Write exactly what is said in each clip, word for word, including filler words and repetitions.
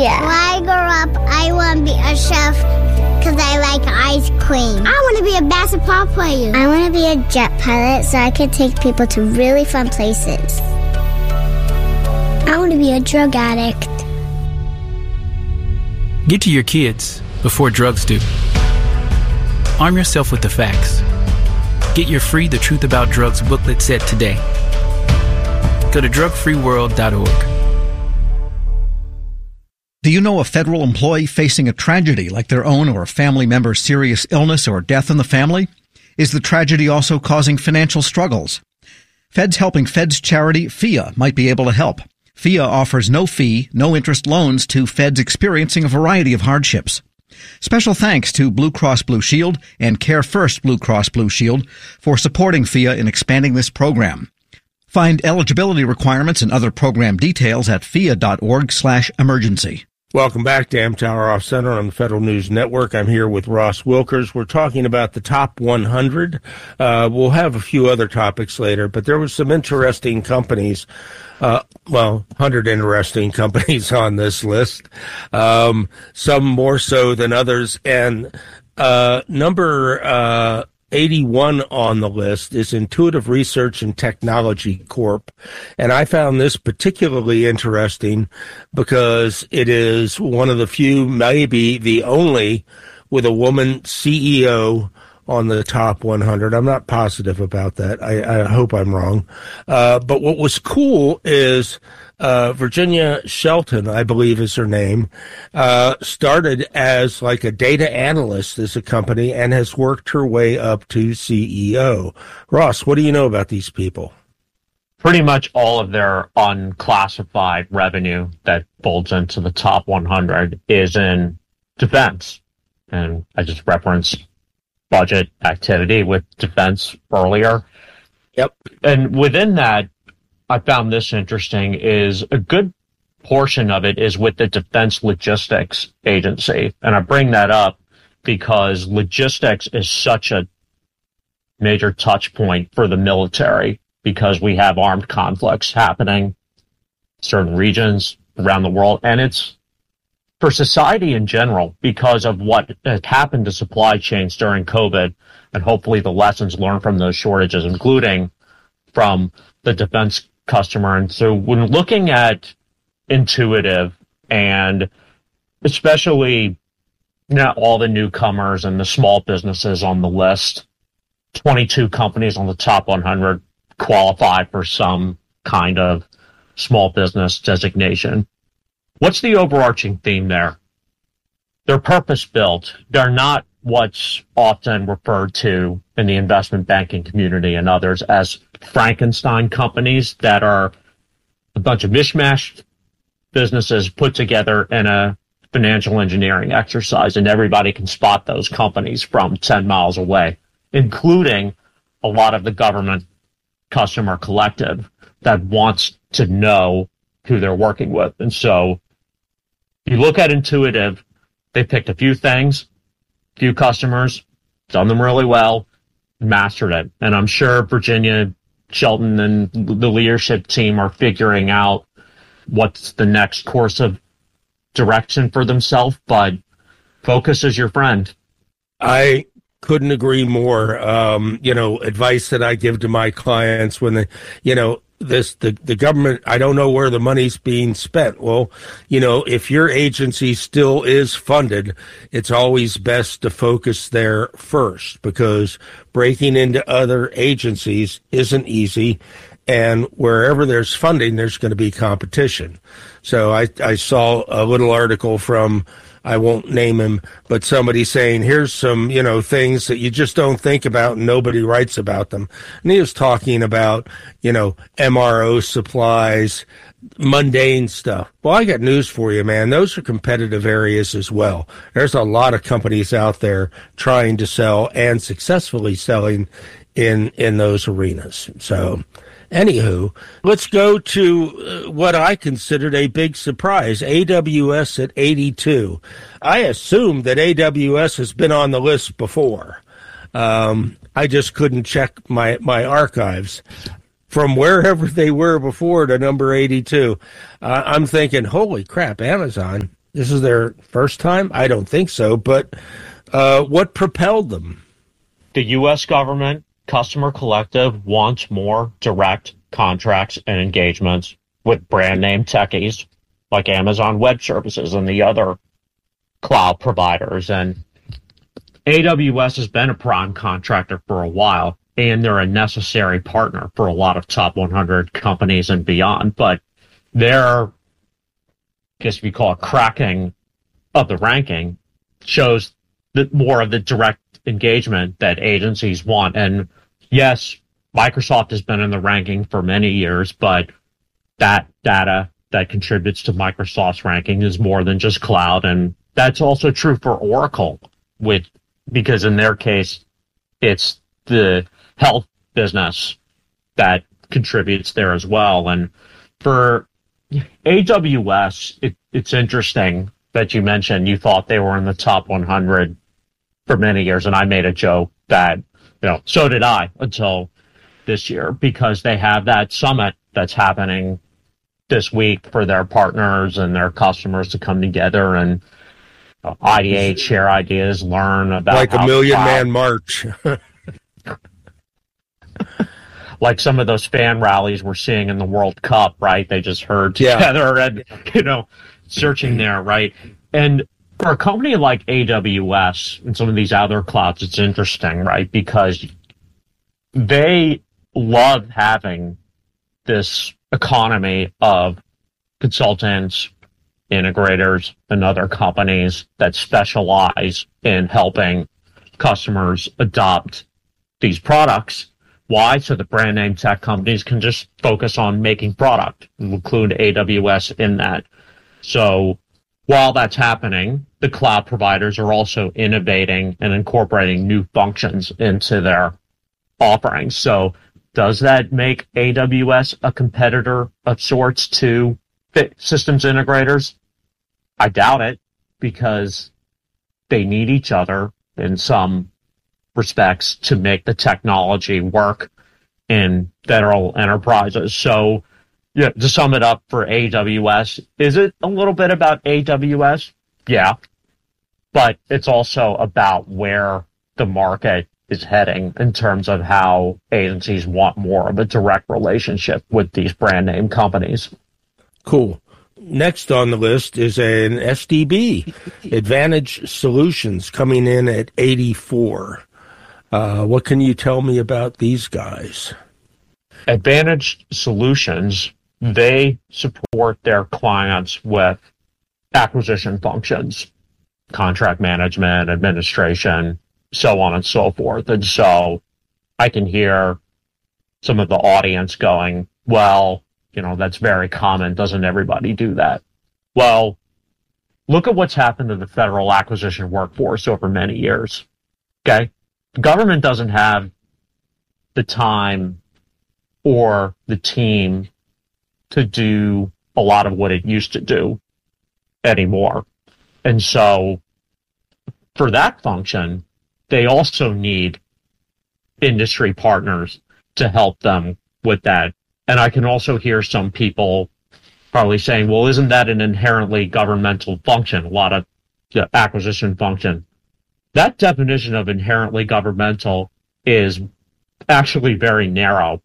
Yeah. When I grow up, I want to be a chef because I like ice cream. I want to be a basketball player. I want to be a jet pilot so I can take people to really fun places. I want to be a drug addict. Get to your kids before drugs do. Arm yourself with the facts. Get your free The Truth About Drugs booklet set today. Go to drug free world dot org. Do you know a federal employee facing a tragedy like their own or a family member's serious illness or death in the family? Is the tragedy also causing financial struggles? Feds Helping Feds charity F I A might be able to help. F I A offers no fee, no interest loans to feds experiencing a variety of hardships. Special thanks to Blue Cross Blue Shield and Care First Blue Cross Blue Shield for supporting F I A in expanding this program. Find eligibility requirements and other program details at F I A dot org slash emergency. Welcome back to Amtower Off Center on the Federal News Network. I'm here with Ross Wilkers. We're talking about the top one hundred. Uh, we'll have a few other topics later, but there were some interesting companies, uh, well, one hundred interesting companies on this list, um, some more so than others. And uh, number uh, eighty-one on the list is Intuitive Research and Technology Corp. And I found this particularly interesting because it is one of the few, maybe the only, with a woman C E O on the top one hundred. I'm not positive about that. I, I hope I'm wrong. Uh, but what was cool is Uh, Virginia Shelton, I believe is her name, uh, started as like a data analyst as a company and has worked her way up to C E O. Ross, what do you know about these people? Pretty much all of their unclassified revenue that folds into the top one hundred is in defense. And I just referenced budget activity with defense earlier. Yep. And within that, I found this interesting is a good portion of it is with the Defense Logistics Agency. And I bring that up because logistics is such a major touch point for the military because we have armed conflicts happening in certain regions around the world. And it's for society in general because of what had happened to supply chains during COVID and hopefully the lessons learned from those shortages, including from the defense customer. And so when looking at Intuitive and especially you know, all the newcomers and the small businesses on the list, twenty-two companies on the top one hundred qualify for some kind of small business designation. What's the overarching theme there? They're purpose-built. They're not what's often referred to in the investment banking community and others as Frankenstein companies that are a bunch of mishmash businesses put together in a financial engineering exercise, and everybody can spot those companies from ten miles away, including a lot of the government customer collective that wants to know who they're working with. And so you look at Intuitive, they picked a few things, few customers, done them really well, mastered it. And I'm sure Virginia Shelton and the leadership team are figuring out what's the next course of direction for themselves, but focus is your friend. I couldn't agree more. Um, you know, advice that I give to my clients when they, you know, this, the, the government, I don't know where the money's being spent. Well, you know, if your agency still is funded, it's always best to focus there first because breaking into other agencies isn't easy. And wherever there's funding, there's going to be competition. So I, I saw a little article from, I won't name him, but somebody saying, here's some, you know, things that you just don't think about and nobody writes about them. And he was talking about, you know, M R O supplies, mundane stuff. Well, I got news for you, man. Those are competitive areas as well. There's a lot of companies out there trying to sell and successfully selling in, in those arenas. So, anywho, let's go to uh, what I considered a big surprise, A W S at eighty-two. I assumed that A W S has been on the list before. Um, I just couldn't check my, my archives. From wherever they were before to number eighty-two, uh, I'm thinking, holy crap, Amazon. This is their first time? I don't think so, but uh, what propelled them? The U S government, Customer Collective, wants more direct contracts and engagements with brand name techies like Amazon Web Services and the other cloud providers. And A W S has been a prime contractor for a while, and they're a necessary partner for a lot of top one hundred companies and beyond. But their, I guess if you call it cracking of the ranking, shows that more of the direct engagement that agencies want. And yes, Microsoft has been in the ranking for many years, but that data that contributes to Microsoft's ranking is more than just cloud. And that's also true for Oracle, with because in their case, it's the health business that contributes there as well. And for A W S, it, it's interesting that you mentioned you thought they were in the top one hundred for many years, and I made a joke that, you know, so did I until this year, because they have that summit that's happening this week for their partners and their customers to come together and uh, ideate, share ideas, learn about like a million man march. Like some of those fan rallies we're seeing in the World Cup, right? They just herd together yeah. and, you know, searching there, right? And for a company like A W S and some of these other clouds, it's interesting, right? Because they love having this economy of consultants, integrators, and other companies that specialize in helping customers adopt these products. Why? So the brand name tech companies can just focus on making product and include A W S in that. So while that's happening, the cloud providers are also innovating and incorporating new functions into their offerings. So does that make A W S a competitor of sorts to systems integrators? I doubt it, because they need each other in some respects to make the technology work in federal enterprises. So, yeah, to sum it up for A W S, is it a little bit about A W S? Yeah. But it's also about where the market is heading in terms of how agencies want more of a direct relationship with these brand name companies. Cool. Next on the list is an S D B, Advantage Solutions, coming in at eighty-four. Uh, what can you tell me about these guys? Advantage Solutions, they support their clients with acquisition functions, contract management, administration, so on and so forth. And so I can hear some of the audience going, well, you know, that's very common. Doesn't everybody do that? Well, look at what's happened to the federal acquisition workforce over many years. Okay? The government doesn't have the time or the team to do a lot of what it used to do anymore. And so for that function, they also need industry partners to help them with that. And I can also hear some people probably saying, well, isn't that an inherently governmental function, a lot of the acquisition function? That definition of inherently governmental is actually very narrow.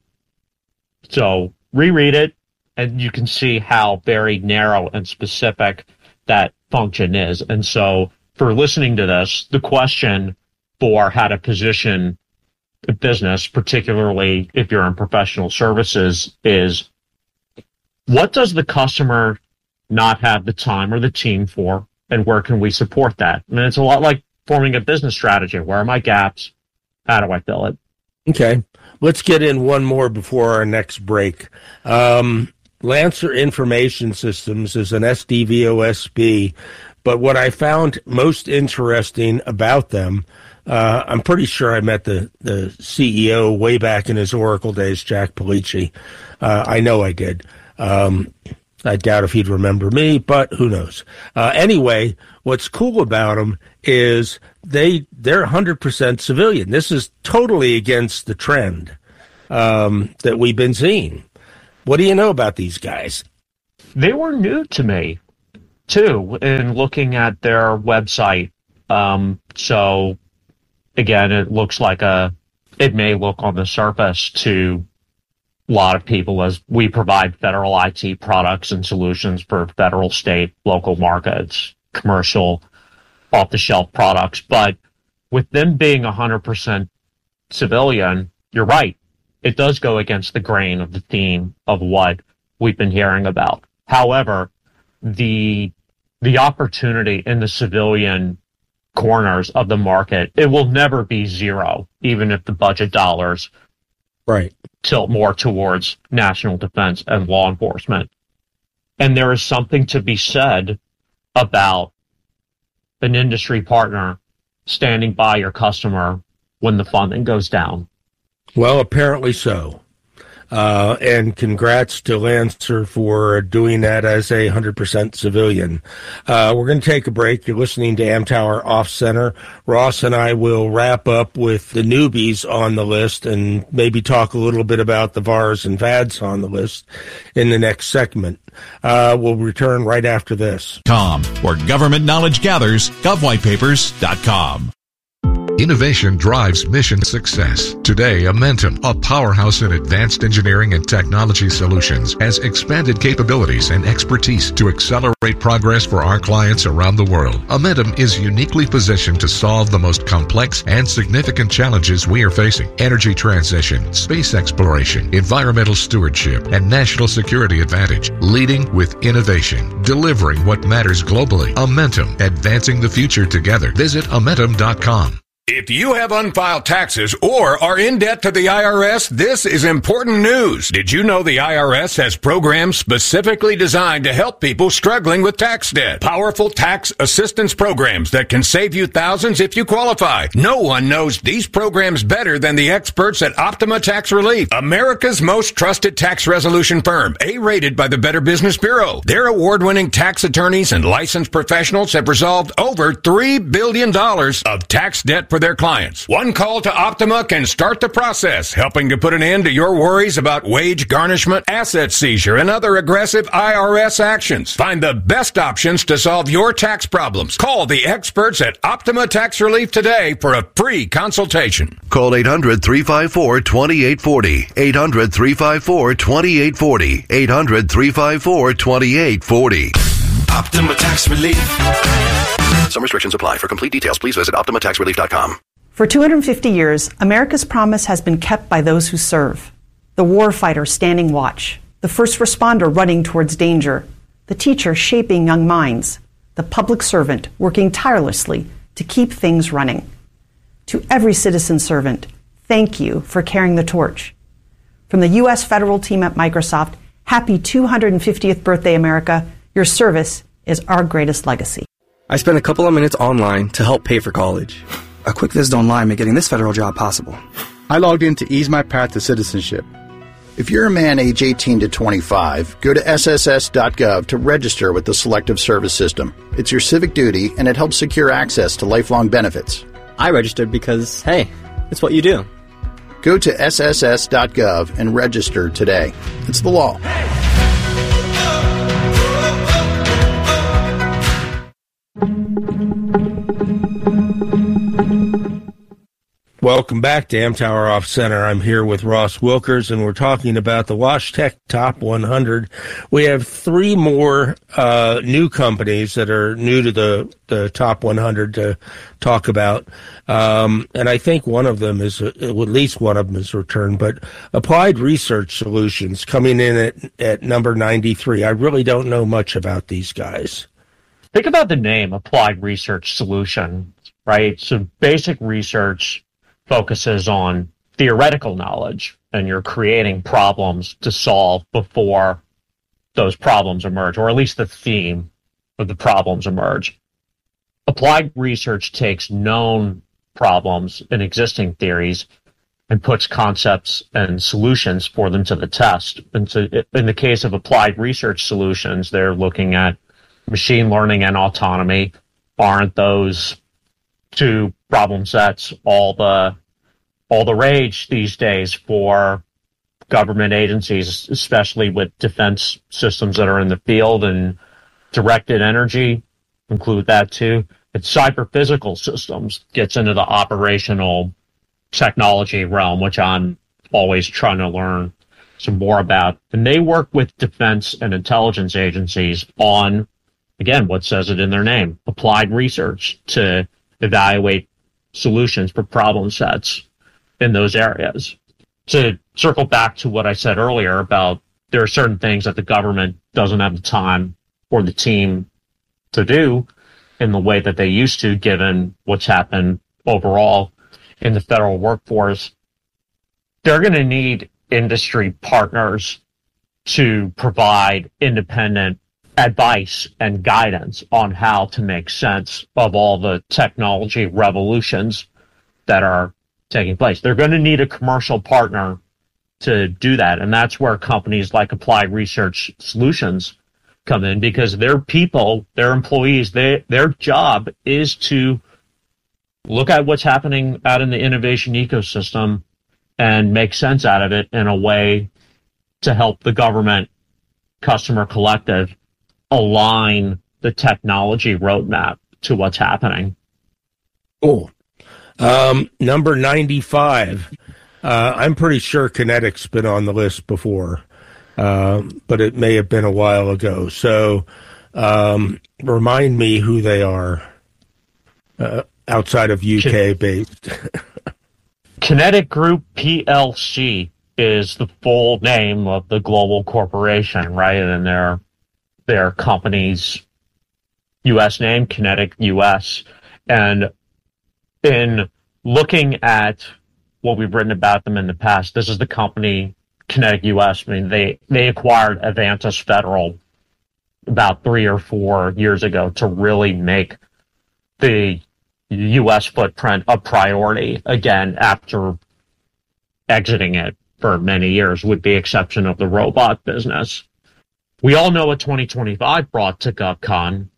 So reread it, and you can see how very narrow and specific that function is. And so for listening to this, the question for how to position a business, particularly if you're in professional services, is what does the customer not have the time or the team for, and where can we support that? I mean, it's a lot like forming a business strategy. Where are my gaps? How do I fill it? Okay. Let's get in one more before our next break. Um, Lancer Information Systems is an S D V O S B, but what I found most interesting about them, uh, I'm pretty sure I met the, the C E O way back in his Oracle days, Jack Polici. Uh, I know I did. Um, I doubt if he'd remember me, but who knows? Uh, anyway, what's cool about them is they, they're one hundred percent civilian. This is totally against the trend um, that we've been seeing. What do you know about these guys? They were new to me. too, in looking at their website. Um, so, again, it looks like a, it may look on the surface to a lot of people as we provide federal I T products and solutions for federal, state, local markets, commercial, off-the-shelf products. But with them being one hundred percent civilian, you're right. It does go against the grain of the theme of what we've been hearing about. However, the the opportunity in the civilian corners of the market, it will never be zero, even if the budget dollars right tilt more towards national defense and law enforcement. And there is something to be said about an industry partner standing by your customer when the funding goes down. Well, apparently so. Uh, and congrats to Lancer for doing that as a one hundred percent civilian. Uh, we're going to take a break. You're listening to Amtower Off Center. Ross and I will wrap up with the newbies on the list and maybe talk a little bit about the V A Rs and V A Ds on the list in the next segment. Uh, we'll return right after this. Com, where government knowledge gathers, gov white papers dot com. Innovation drives mission success. Today, Amentum, a powerhouse in advanced engineering and technology solutions, has expanded capabilities and expertise to accelerate progress for our clients around the world. Amentum is uniquely positioned to solve the most complex and significant challenges we are facing: energy transition, space exploration, environmental stewardship, and national security advantage. Leading with innovation, delivering what matters globally. Amentum, advancing the future together. Visit Amentum dot com. If you have unfiled taxes or are in debt to the I R S, this is important news. Did you know the I R S has programs specifically designed to help people struggling with tax debt? Powerful tax assistance programs that can save you thousands if you qualify. No one knows these programs better than the experts at Optima Tax Relief, America's most trusted tax resolution firm, A-rated by the Better Business Bureau. Their award-winning tax attorneys and licensed professionals have resolved over three billion dollars of tax debt for their clients. One call to Optima can start the process, helping to put an end to your worries about wage garnishment, asset seizure, and other aggressive I R S actions. Find the best options to solve your tax problems. Call the experts at Optima Tax Relief today for a free consultation. Call eight hundred, three five four, two eight four zero. eight hundred, three five four, two eight four zero. eight hundred, three five four, two eight four zero. Optima Tax Relief. Some restrictions apply. For complete details, please visit Optima Tax Relief dot com. For two hundred fifty years, America's promise has been kept by those who serve. The warfighter standing watch, the first responder running towards danger, the teacher shaping young minds, the public servant working tirelessly to keep things running. To every citizen servant, thank you for carrying the torch. From the U S federal team at Microsoft, happy two hundred fiftieth birthday, America. Your service is our greatest legacy. I spent a couple of minutes online to help pay for college. A quick visit online made getting this federal job possible. I logged in to ease my path to citizenship. If you're a man age eighteen to twenty-five, go to S S S dot gov to register with the Selective Service System. It's your civic duty, and it helps secure access to lifelong benefits. I registered because, hey, it's what you do. Go to S S S dot gov and register today. It's the law. Welcome back to Amtower Off Center. I'm here with Ross Wilkers, and we're talking about the WashTec Top one hundred. We have three more uh, new companies that are new to the, the Top one hundred to talk about. Um, and I think one of them is, uh, at least one of them is returned, but Applied Research Solutions coming in at, at number ninety-three. I really don't know much about these guys. Think about the name Applied Research Solution, right? So basic research focuses on theoretical knowledge, and you're creating problems to solve before those problems emerge, or at least the theme of the problems emerge. Applied research takes known problems and existing theories and puts concepts and solutions for them to the test. And so in the case of Applied Research Solutions, they're looking at machine learning and autonomy. Aren't those two problem sets all the all the rage these days for government agencies, especially with defense systems that are in the field and directed energy, include that too. It's cyber physical systems, gets into the operational technology realm, which I'm always trying to learn some more about. And they work with defense and intelligence agencies on, again, what says it in their name, applied research to evaluate solutions for problem sets in those areas. To circle back to what I said earlier about there are certain things that the government doesn't have the time or the team to do in the way that they used to, given what's happened overall in the federal workforce. They're going to need industry partners to provide independent advice and guidance on how to make sense of all the technology revolutions that are taking place. They're going to need a commercial partner to do that. And that's where companies like Applied Research Solutions come in, because their people, their employees, they, their job is to look at what's happening out in the innovation ecosystem and make sense out of it in a way to help the government customer collective align the technology roadmap to what's happening. Cool. Um, number ninety-five. Uh, I'm pretty sure Kinetic's been on the list before, um, but it may have been a while ago. So um, remind me who they are uh, outside of U K-based. Kinetic Group P L C is the full name of the global corporation, right? And their their company's U S name, Kinetic U S. And in looking at what we've written about them in the past, this is the company, Kinetic U S. I mean, they, they acquired Avantis Federal about three or four years ago to really make the U S footprint a priority again after exiting it for many years, with the exception of the robot business. We all know what twenty twenty-five brought to GovCon,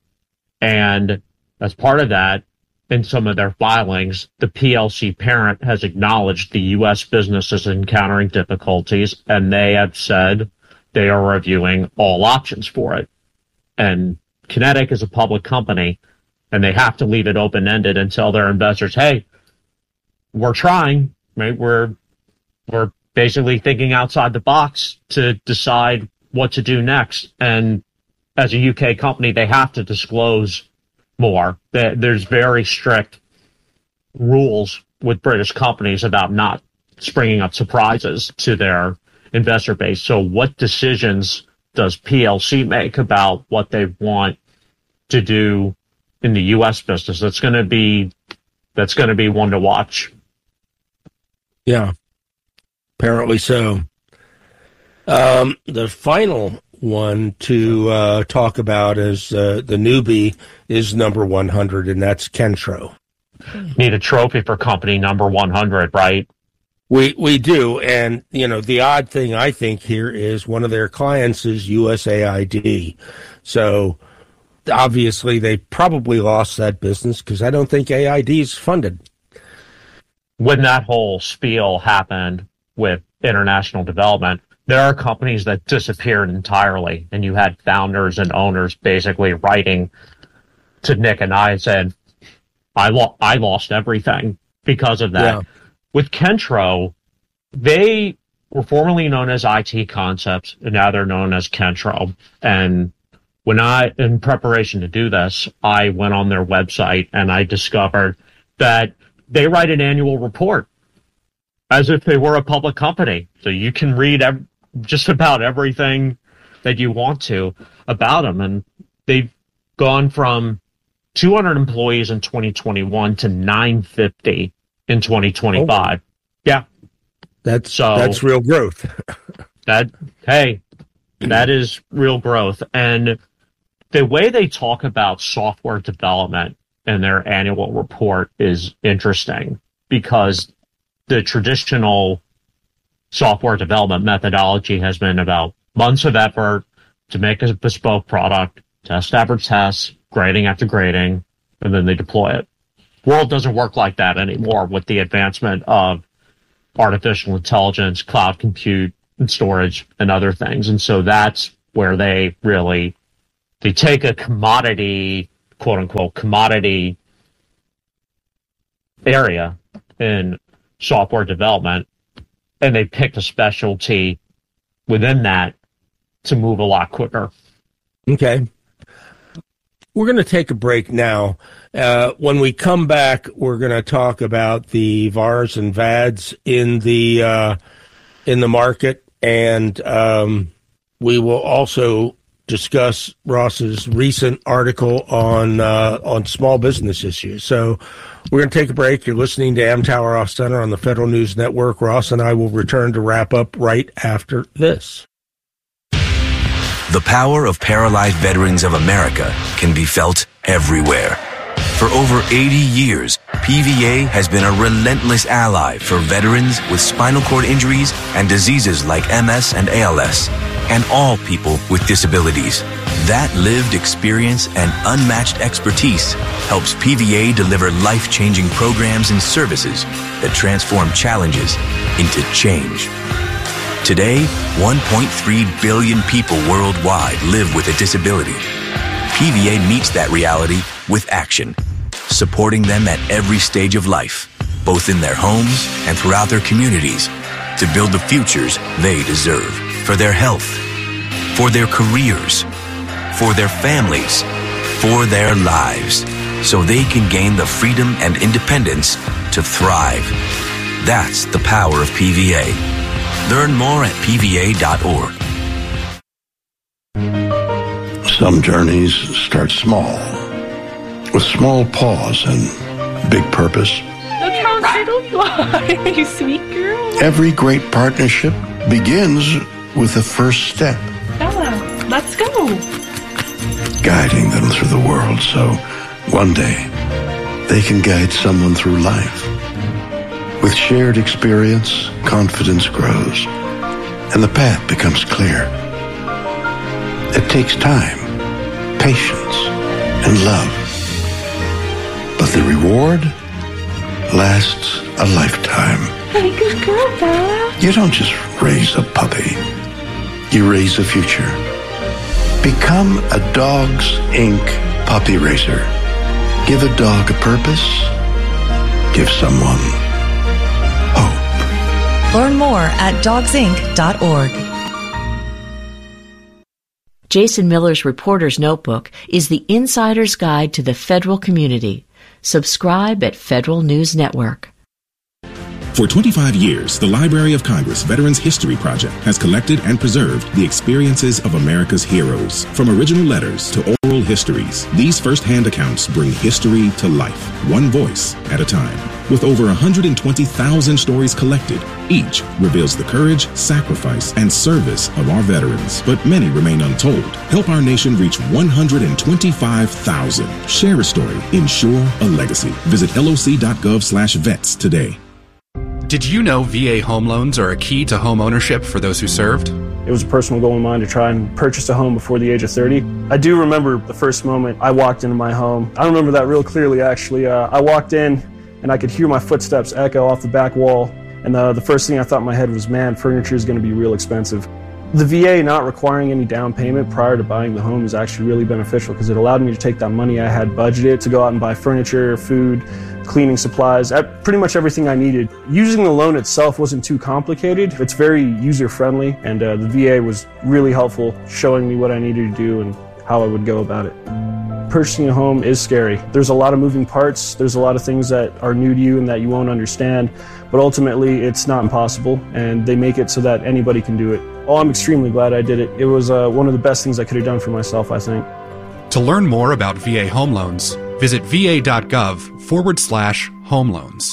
and as part of that, in some of their filings, the P L C parent has acknowledged the U S business is encountering difficulties, and they have said they are reviewing all options for it. And Kinetic is a public company, and they have to leave it open-ended and tell their investors, hey, we're trying, right? We're, we're basically thinking outside the box to decide what to do next. And as a U K company, they have to disclose more. There's very strict rules with British companies about not springing up surprises to their investor base. So what decisions does P L C make about what they want to do in the U S business? That's going to be that's going to be one to watch. Yeah, apparently so. Um, the final one to uh, talk about is uh, the newbie is number one hundred, and that's Kentro. Need a trophy for company number one hundred, right? We we do, and you know the odd thing I think here is one of their clients is U S A I D, so obviously they probably lost that business because I don't think A I D is funded. When that whole spiel happened with international development, there are companies that disappeared entirely, and you had founders and owners basically writing to Nick and I and said, I, lo- I lost everything because of that. Yeah. With Kentro, they were formerly known as I T Concepts, and now they're known as Kentro. And when I, in preparation to do this, I went on their website and I discovered that they write an annual report as if they were a public company. So you can read ev- just about everything that you want to about them. And they've gone from two hundred employees in twenty twenty-one to nine fifty in twenty twenty-five. Oh. Yeah. That's, so that's real growth. that, hey, that is real growth. And the way they talk about software development in their annual report is interesting, because the traditional software development methodology has been about months of effort to make a bespoke product, test after test, grading after grading, and then they deploy it. World doesn't work like that anymore with the advancement of artificial intelligence, cloud compute, and storage, and other things. And so that's where they really they take a commodity, quote unquote, commodity area in software development, and they pick a specialty within that to move a lot quicker. Okay. We're going to take a break now. Uh, when we come back, we're going to talk about the V A Rs and V A Ds in the uh, in the market, and um, we will also discuss Ross's recent article on uh, on small business issues. So we're going to take a break. You're listening to Amtower Off Center on the Federal News Network. Ross and I will return to wrap up right after this. The power of paralyzed veterans of America can be felt everywhere. For over eighty years, P V A has been a relentless ally for veterans with spinal cord injuries and diseases like M S and A L S, and all people with disabilities. That lived experience and unmatched expertise helps P V A deliver life-changing programs and services that transform challenges into change. Today, one point three billion people worldwide live with a disability. P V A meets that reality with action, supporting them at every stage of life, both in their homes and throughout their communities, to build the futures they deserve for their health, for their careers, for their families, for their lives, so they can gain the freedom and independence to thrive. That's the power of P V A. Learn more at P V A dot org. Some journeys start small, with small pause and big purpose. Look how little you are, you sweet girl. Every great partnership begins with the first step. Bella, let's go. Guiding them through the world so one day they can guide someone through life. With shared experience, confidence grows, and the path becomes clear. It takes time, patience, and love. But the reward lasts a lifetime. Hey, good girl, Bella. You don't just raise a puppy. You raise a future. Become a Dogs Incorporated puppy raiser. Give a dog a purpose. Give someone hope. Learn more at dogs inc dot org. Jason Miller's Reporter's Notebook is the insider's guide to the federal community. Subscribe at Federal News Network. For twenty-five years, the Library of Congress Veterans History Project has collected and preserved the experiences of America's heroes. From original letters to oral histories, these first-hand accounts bring history to life, one voice at a time. With over one hundred twenty thousand stories collected, each reveals the courage, sacrifice, and service of our veterans. But many remain untold. Help our nation reach one hundred twenty-five thousand. Share a story. Ensure a legacy. Visit L O C dot gov slash vets today. Did you know V A home loans are a key to home ownership for those who served? It was a personal goal of mine to try and purchase a home before the age of thirty. I do remember the first moment I walked into my home. I remember that real clearly, actually. Uh, I walked in and I could hear my footsteps echo off the back wall. And the, the first thing I thought in my head was, man, furniture is going to be real expensive. The V A not requiring any down payment prior to buying the home is actually really beneficial because it allowed me to take that money I had budgeted to go out and buy furniture, food, cleaning supplies, pretty much everything I needed. Using the loan itself wasn't too complicated. It's very user-friendly, and uh, the V A was really helpful, showing me what I needed to do and how I would go about it. Purchasing a home is scary. There's a lot of moving parts. There's a lot of things that are new to you and that you won't understand, but ultimately it's not impossible, and they make it so that anybody can do it. Oh, I'm extremely glad I did it. It was uh, one of the best things I could have done for myself, I think. To learn more about V A home loans, visit V A dot gov forward slash home loans.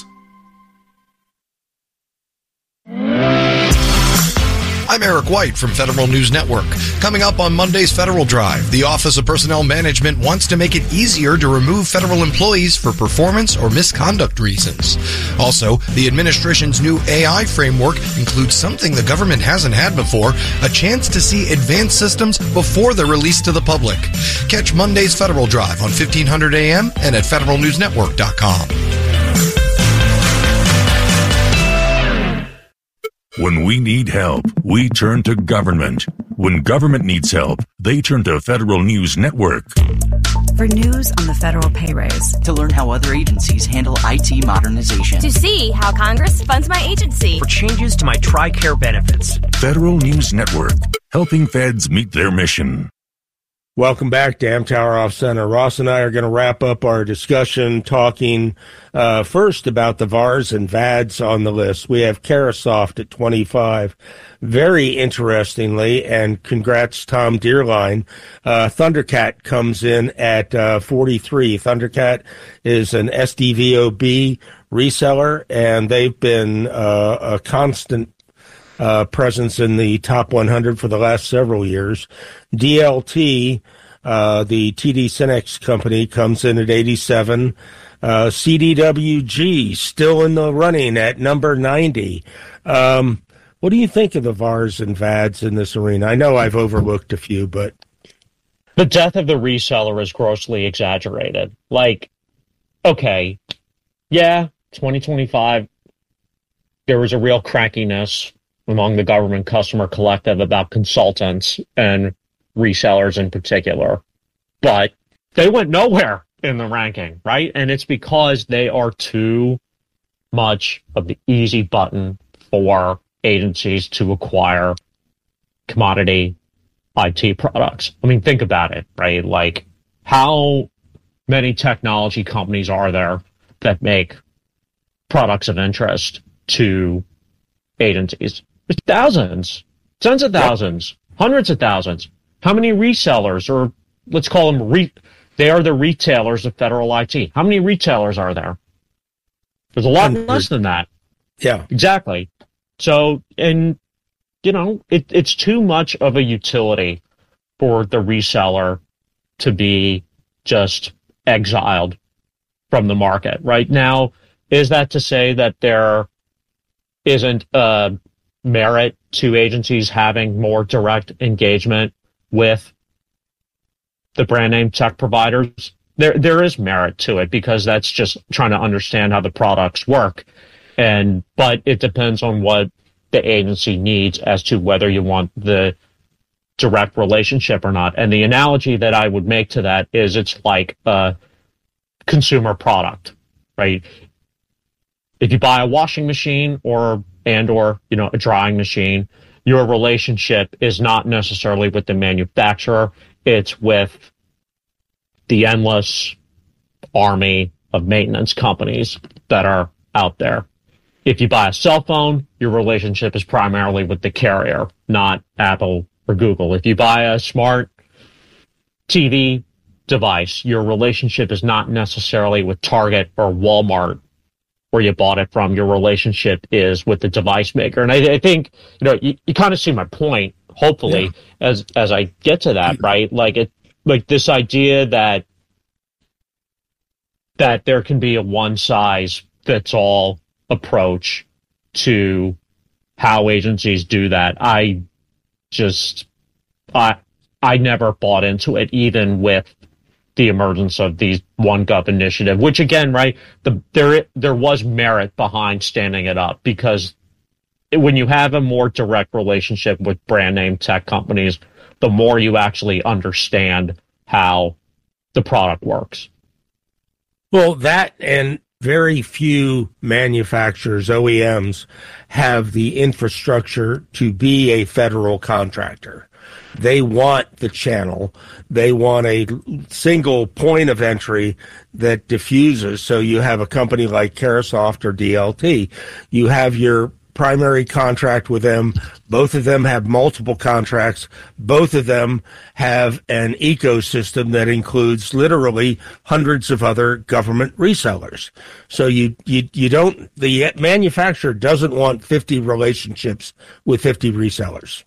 I'm Eric White from Federal News Network. Coming up on Monday's Federal Drive, the Office of Personnel Management wants to make it easier to remove federal employees for performance or misconduct reasons. Also, the administration's new A I framework includes something the government hasn't had before, a chance to see advanced systems before they're released to the public. Catch Monday's Federal Drive on fifteen hundred A M and at federal news network dot com. When we need help, we turn to government. When government needs help, they turn to Federal News Network. For news on the federal pay raise. To learn how other agencies handle I T modernization. To see how Congress funds my agency. For changes to my TRICARE benefits. Federal News Network, helping feds meet their mission. Welcome back to Amtower Off Center. Ross and I are going to wrap up our discussion talking uh, first about the V A Rs and V A Ds on the list. We have Carahsoft at twenty-five. Very interestingly, and congrats Tom Deerline, uh, Thundercat comes in at uh, forty-three. Thundercat is an S D V O B reseller, and they've been uh, a constant Uh, presence in the top one hundred for the last several years. D L T, uh, the T D Synnex company, comes in at eighty-seven. Uh, C D W G, still in the running at number ninety. Um, what do you think of the V A Rs and V A Ds in this arena? I know I've overlooked a few, but... The death of the reseller is grossly exaggerated. Like, okay, yeah, twenty twenty-five, there was a real crankiness among the government customer collective about consultants and resellers in particular. But they went nowhere in the ranking, right? And it's because they are too much of the easy button for agencies to acquire commodity I T products. I mean, think about it, right? Like, how many technology companies are there that make products of interest to agencies? There's thousands, tens of thousands, yep. hundreds of thousands. How many resellers, or let's call them, re- they are the retailers of federal I T. How many retailers are there? There's a lot less than that. Yeah. Exactly. So, and, you know, it, it's too much of a utility for the reseller to be just exiled from the market. Right now, is that to say that there isn't a merit to agencies having more direct engagement with the brand name tech providers? There, there is merit to it, because that's just trying to understand how the products work. And, but it depends on what the agency needs as to whether you want the direct relationship or not. And the analogy that I would make to that is it's like a consumer product, right? If you buy a washing machine or and or, you know, a drying machine, your relationship is not necessarily with the manufacturer. It's with the endless army of maintenance companies that are out there. If you buy a cell phone, your relationship is primarily with the carrier, not Apple or Google. If you buy a smart T V device, your relationship is not necessarily with Target or Walmart, where you bought it from. Your relationship is with the device maker. And I, I think, you know, you, you kind of see my point, hopefully, yeah. as as I get to that, right? Like it, like this idea that that there can be a one size fits all approach to how agencies do that. I just, I I never bought into it, even with the emergence of the OneGov initiative, which again, right, the, there there was merit behind standing it up, because when you have a more direct relationship with brand name tech companies, the more you actually understand how the product works. Well, that, and very few manufacturers, O E Ms, have the infrastructure to be a federal contractor. They want the channel. They want a single point of entry that diffuses. So you have a company like Carahsoft or D L T. You have your primary contract with them. Both of them have multiple contracts. Both of them have an ecosystem that includes literally hundreds of other government resellers. So you, you, you don't, the manufacturer doesn't want fifty relationships with fifty resellers.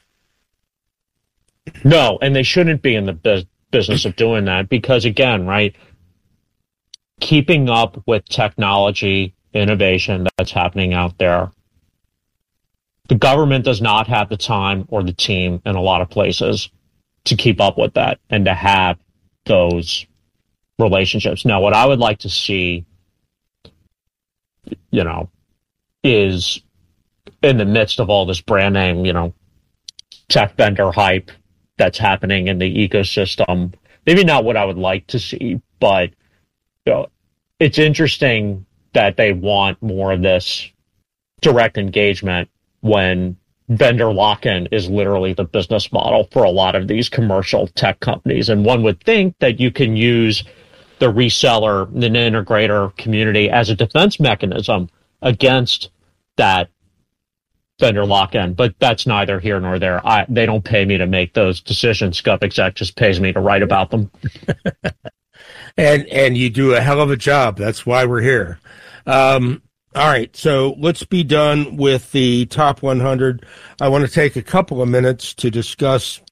No, and they shouldn't be in the bu- business of doing that, because again, right, keeping up with technology innovation that's happening out there, the government does not have the time or the team in a lot of places to keep up with that and to have those relationships. Now, what I would like to see, you know, is in the midst of all this brand name, you know, tech vendor hype that's happening in the ecosystem. Maybe not what I would like to see, but you know, it's interesting that they want more of this direct engagement when vendor lock-in is literally the business model for a lot of these commercial tech companies. And one would think that you can use the reseller, the integrator community as a defense mechanism against that vendor lock-in, but that's neither here nor there. I, they don't pay me to make those decisions. GovExec just pays me to write about them. and and you do a hell of a job. That's why we're here. Um, all right, so let's be done with the top one hundred. I want to take a couple of minutes to discuss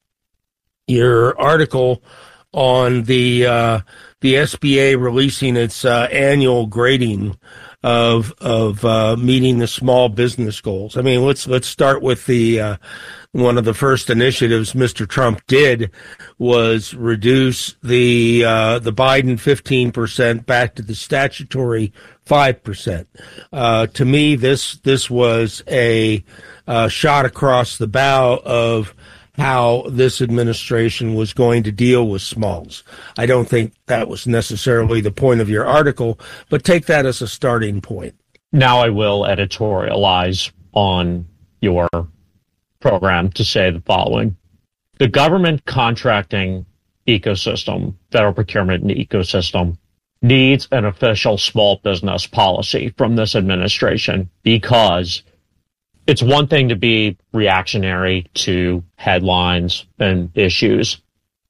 your article on the uh, the S B A releasing its uh, annual grading of of uh, meeting the small business goals. I mean, let's let's start with the uh, one of the first initiatives Mister Trump did was reduce the uh, the Biden fifteen percent back to the statutory five percent. Uh, to me, this this was a uh, shot across the bow of how this administration was going to deal with smalls. I don't think that was necessarily the point of your article, but take that as a starting point. Now I will editorialize on your program to say the following. The government contracting ecosystem, federal procurement ecosystem, needs an official small business policy from this administration, because it's one thing to be reactionary to headlines and issues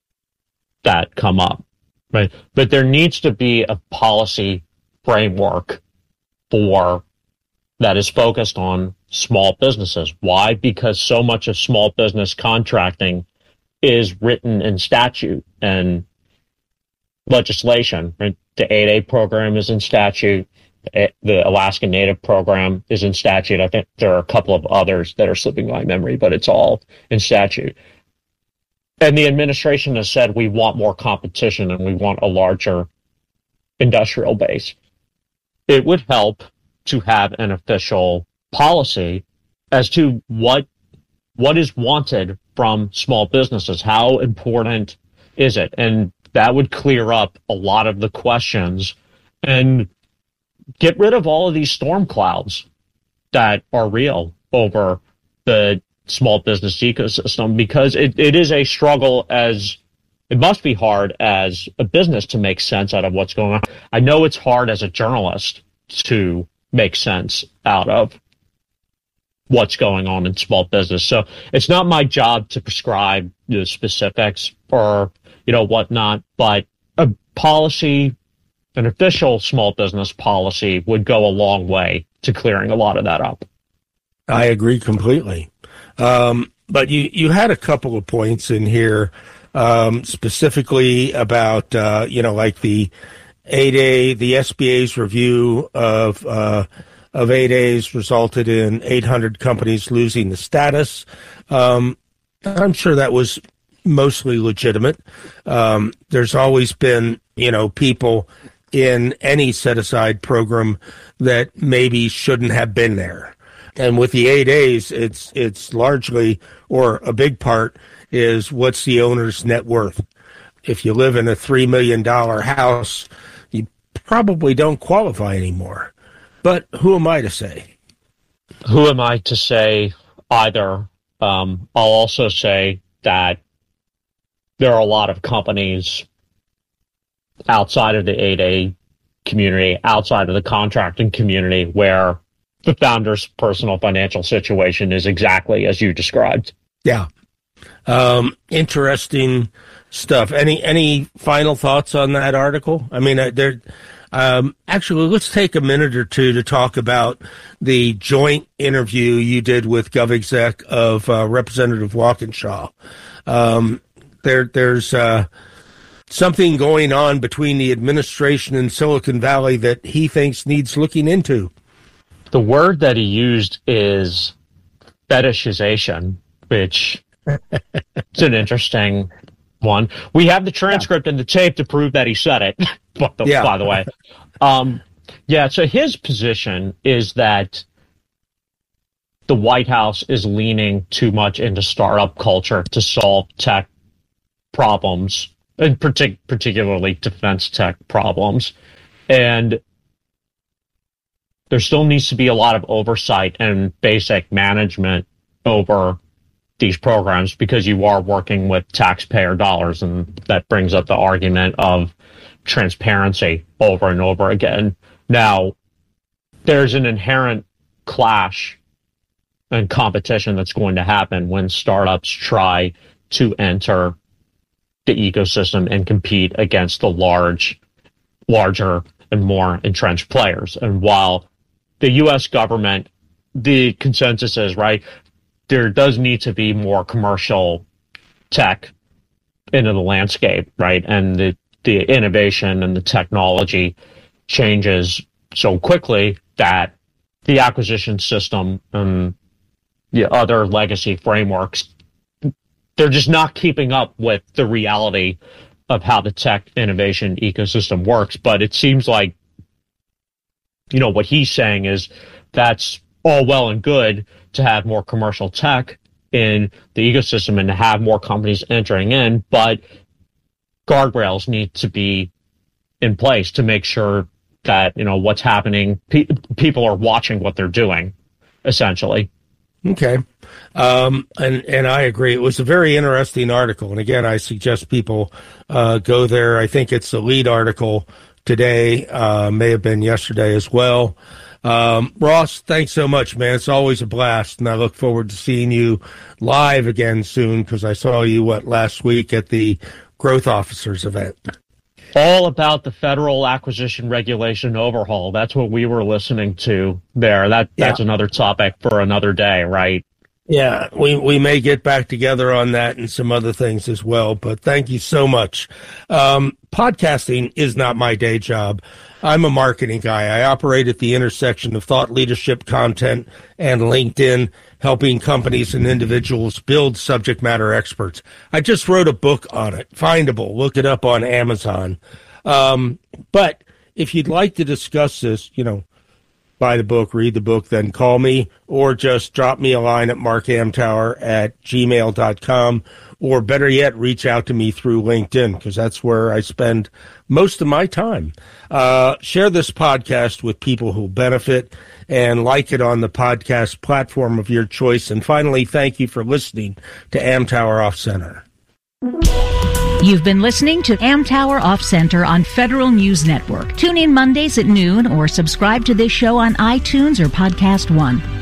that come up, right? But there needs to be a policy framework for that is focused on small businesses. Why? Because so much of small business contracting is written in statute and legislation, right? The eight A program is in statute. The Alaska Native program is in statute. I think there are a couple of others that are slipping my memory, but it's all in statute. And the administration has said we want more competition and we want a larger industrial base. It would help to have an official policy as to what what is wanted from small businesses. How important is it? And that would clear up a lot of the questions and get rid of all of these storm clouds that are real over the small business ecosystem, because it, it is a struggle, as it must be hard as a business to make sense out of what's going on. I know it's hard as a journalist to make sense out of what's going on in small business. So it's not my job to prescribe the specifics or, you know, whatnot, but a policy, an official small business policy would go a long way to clearing a lot of that up. I agree completely. Um, but you, you had a couple of points in here, um, specifically about, uh, you know, like the eight A, the S B A's review of, uh, of eight A's resulted in eight hundred companies losing the status. Um, I'm sure that was mostly legitimate. Um, there's always been, you know, people in any set-aside program that maybe shouldn't have been there. And with the eight A's, it's it's largely, or a big part, is what's the owner's net worth. If you live in a three million dollars house, you probably don't qualify anymore. But who am I to say? Who am I to say either? Um, I'll also say that there are a lot of companies outside of the eight A community, outside of the contracting community, where the founder's personal financial situation is exactly as you described. Yeah. Um, interesting stuff. Any any final thoughts on that article? I mean, uh, there. Um, actually, let's take a minute or two to talk about the joint interview you did with GovExec of uh, Representative Walkinshaw. Um, there, there's uh, something going on between the administration and Silicon Valley that he thinks needs looking into. The word that he used is fetishization, which is an interesting one. We have the transcript yeah. and the tape to prove that he said it, by the, yeah. by the way. Um, yeah, so his position is that the White House is leaning too much into startup culture to solve tech problems, and partic- particularly defense tech problems. And there still needs to be a lot of oversight and basic management over these programs, because you are working with taxpayer dollars, and that brings up the argument of transparency over and over again. Now, there's an inherent clash and competition that's going to happen when startups try to enter the ecosystem and compete against the large, larger and more entrenched players. And while the U S government, the consensus is, right, there does need to be more commercial tech into the landscape, right? And the, the innovation and the technology changes so quickly that the acquisition system and the other legacy frameworks, they're just not keeping up with the reality of how the tech innovation ecosystem works. But it seems like, you know, what he's saying is that's all well and good to have more commercial tech in the ecosystem and to have more companies entering in, but guardrails need to be in place to make sure that, you know, what's happening, pe- people are watching what they're doing, essentially. Okay. Um, and, and I agree. It was a very interesting article. And again, I suggest people uh, go there. I think it's the lead article today, uh, may have been yesterday as well. Um, Ross, thanks so much, man. It's always a blast, and I look forward to seeing you live again soon, because I saw you, what, last week at the Growth Officers event. All about the federal acquisition regulation overhaul. That's what we were listening to there. That That's yeah. another topic for another day, right? Yeah, we, we may get back together on that and some other things as well, but thank you so much. Um, podcasting is not my day job. I'm a marketing guy. I operate at the intersection of thought leadership, content, and LinkedIn, helping companies and individuals build subject matter experts. I just wrote a book on it. Findable. Look it up on Amazon. Um, but if you'd like to discuss this, you know, buy the book, read the book, then call me, or just drop me a line at markamtower at gmail dot com, or better yet, reach out to me through LinkedIn, because that's where I spend most of my time. Uh, share this podcast with people who benefit, and like it on the podcast platform of your choice. And finally, thank you for listening to Amtower Off Center. You've been listening to Amtower Off Center on Federal News Network. Tune in Mondays at noon or subscribe to this show on iTunes or Podcast One.